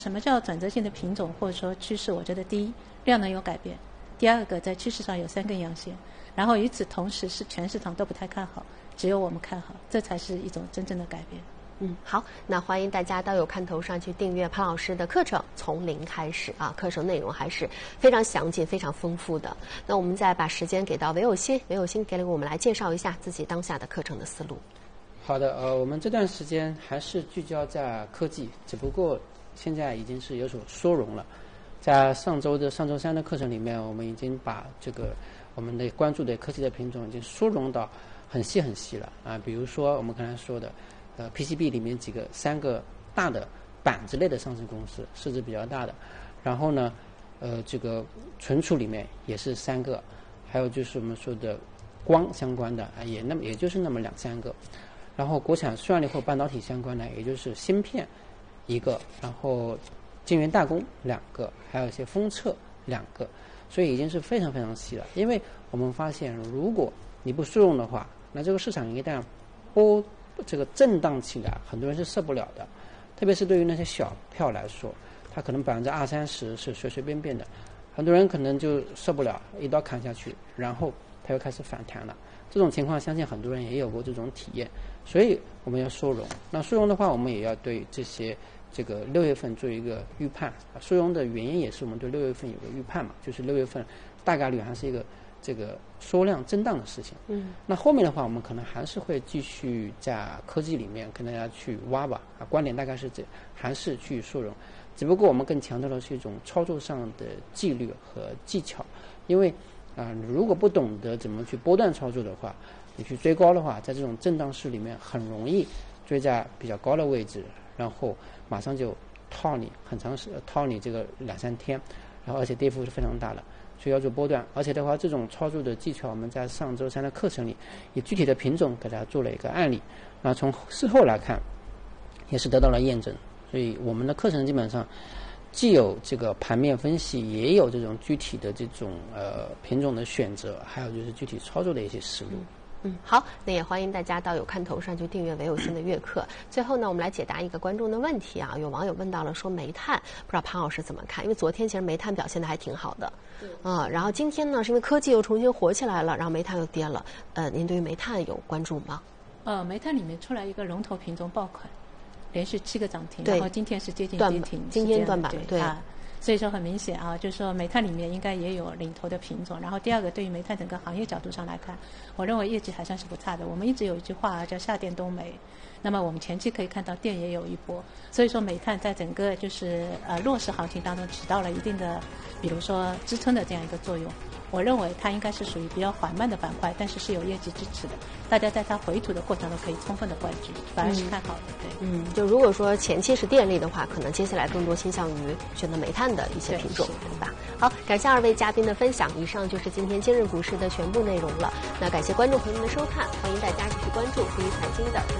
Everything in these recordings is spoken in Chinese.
什么叫转折性的品种或者说趋势？我觉得第一，量能有改变；第二个，在趋势上有3根阳线，然后与此同时是全市场都不太看好，只有我们看好，这才是一种真正的改变。 好，那欢迎大家到有看头上去订阅潘老师的课程，从零开始啊，课程内容还是非常详尽、非常丰富的。那我们再把时间给到韦有新，韦有新给我们来介绍一下自己当下的课程的思路。 好的，我们这段时间还是聚焦在科技，只不过现在已经是有所缩容了。在上周三的课程里面，我们已经把这个我们的关注的科技的品种已经缩容到很细很细了啊。比如说我们刚才说的PCB 里面3个大的板子类的上市公司，市值比较大的。然后呢，这个存储里面也是3个，还有就是我们说的光相关的也就是那么2-3个。然后国产算力或半导体相关的，也就是芯片1个，然后晶圆代工2个，还有一些封测2个，所以已经是非常非常细了。因为我们发现，如果你不疏容的话，那这个市场一旦这个震荡起来，很多人是受不了的。特别是对于那些小票来说，它可能20-30%是随随便便的，很多人可能就受不了，一刀砍下去，然后它又开始反弹了。这种情况相信很多人也有过这种体验，所以我们要缩容。那缩容的话，我们也要对这个6月份做一个预判。缩容的原因也是我们对6月份有个预判嘛，就是6月份大概率还是一个这个缩量震荡的事情。那后面的话，我们可能还是会继续在科技里面跟大家去挖吧。观点大概是还是去缩容，只不过我们更强调的是一种操作上的纪律和技巧，因为如果不懂得怎么去波段操作的话，你去追高的话，在这种震荡市里面很容易追在比较高的位置，然后马上就套你套你这个2-3天，然后而且跌幅是非常大的，所以要做波段。而且的话，这种操作的技巧，我们在上周三的课程里以具体的品种给大家做了一个案例，那从事后来看也是得到了验证。所以我们的课程基本上既有这个盘面分析，也有这种具体的这种品种的选择，还有就是具体操作的一些思路。 好，那也欢迎大家到有看头上去订阅韦有新的月课。最后呢，我们来解答一个观众的问题啊，有网友问到了说煤炭，不知道潘老师怎么看？因为昨天其实煤炭表现的还挺好的，然后今天呢，是因为科技又重新火起来了，然后煤炭又跌了。您对于煤炭有关注吗？ 煤炭里面出来一个龙头品种爆款，连续7个涨停，然后今天是接近跌停， 今天断板了，对。 所以说很明显啊，就是说煤炭里面应该也有领头的品种。然后第二个，对于煤炭整个行业角度上来看，我认为业绩还算是不差的。我们一直有一句话叫夏电冬煤，那么我们前期可以看到电也有一波，所以说煤炭在整个就是弱势行情当中起到了一定的，比如说支撑的这样一个作用。我认为它应该是属于比较缓慢的板块，但是有业绩支持的。大家在它回吐的过程中可以充分的关注，反而是看好的。对， 就如果说前期是电力的话，可能接下来更多倾向于选择煤炭的一些品种，对吧？好，感谢2位嘉宾的分享。以上就是今天今日股市的全部内容了。那感谢观众朋友们的收看，欢迎大家继续关注第一财经的分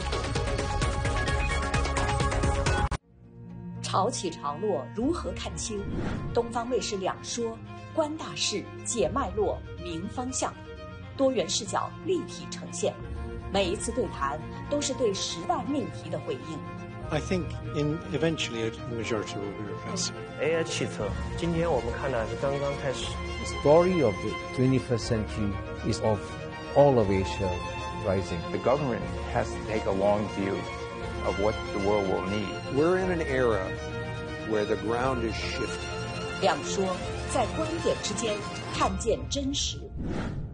析。 潮起潮落如何看清？东方卫视2说，观大势，解脉络，明方向，多元视角立体呈现。每一次对谈都是对时代命题的回应。 I think eventually the majority will be replaced. AI 汽车，今天我们看的是刚刚开始。 The story of the 21st century is of all of Asia rising. The government has to take a long view of what the world will need. We're in an era where the ground is shifting. 2说，在观点之间看见真实。